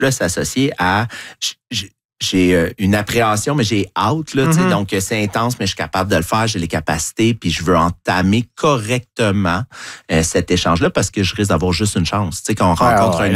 Là, c'est associé à... J'ai une appréhension, mais j'ai hâte, là, donc c'est intense, mais je suis capable de le faire, j'ai les capacités, puis je veux entamer correctement cet échange-là parce que je risque d'avoir juste une chance. Tu sais, quand on rencontre un